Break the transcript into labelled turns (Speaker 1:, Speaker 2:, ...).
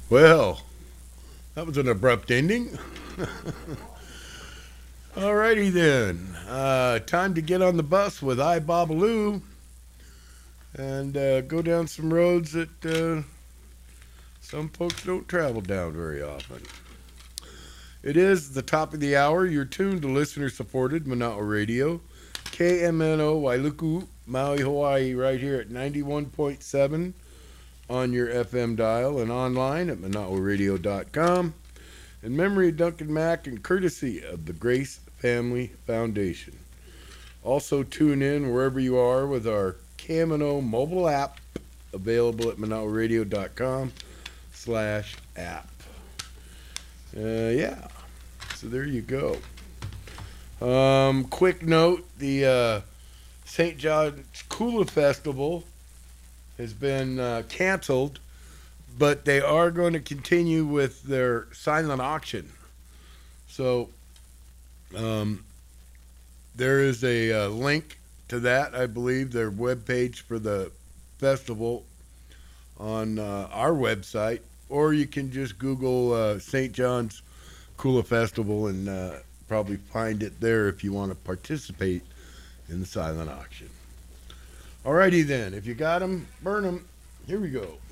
Speaker 1: Well, that was an abrupt ending. Alrighty then. Time to get on the bus with I Babaloo and go down some roads that some folks don't travel down very often. It is the top of the hour. You're tuned to listener supported Manao Radio, KMNO Wailuku, Maui, Hawaii, right here at 91.7 on your FM dial and online at manaoradio.com. In memory of Duncan Mack and courtesy of the Grace Family Foundation. Also tune in wherever you are with our Camino mobile app available at manaoradio.com/app. Yeah, so there you go. Quick note, the St. John's Kula Festival has been canceled, but they are going to continue with their silent auction. So there is a link to that, I believe, their webpage for the festival on our website, or you can just Google St. John's Kula Festival and probably find it there if you want to participate in the silent auction. Alrighty then, if you got them, burn them. Here we go.